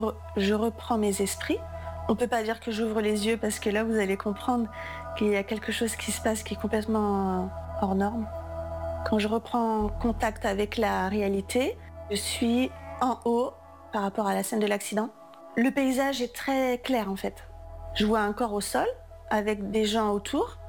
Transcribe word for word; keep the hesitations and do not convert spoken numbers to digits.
Re- Je reprends mes esprits. On ne peut pas dire que j'ouvre les yeux parce que là, vous allez comprendre qu'il y a quelque chose qui se passe qui est complètement euh, hors norme. Quand je reprends contact avec la réalité, je suis en haut par rapport à la scène de l'accident. Le paysage est très clair en fait. Je vois un corps au sol avec des gens autour.